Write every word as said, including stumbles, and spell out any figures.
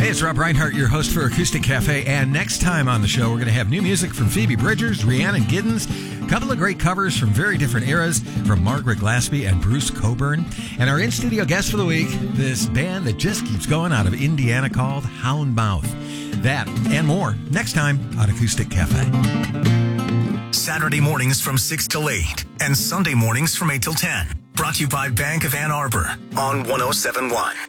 Hey, it's Rob Reinhart, your host for Acoustic Cafe, and next time on the show, we're going to have new music from Phoebe Bridgers, Rhiannon Giddens, a couple of great covers from very different eras from Margaret Glaspie and Bruce Cockburn, and our in-studio guest for the week, this band that just keeps going out of Indiana called Houndmouth. That and more next time on Acoustic Cafe. Saturday mornings from six till eight and Sunday mornings from eight till ten. Brought to you by Bank of Ann Arbor on one oh seven point one.